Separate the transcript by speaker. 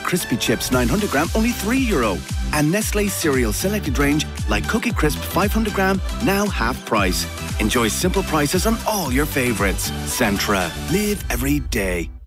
Speaker 1: Crispy Chips 900 gram, only €3. And Nestle cereal selected range like Cookie Crisp 500 gram, now half price. Enjoy simple prices on all your favourites. Centra. Live every day.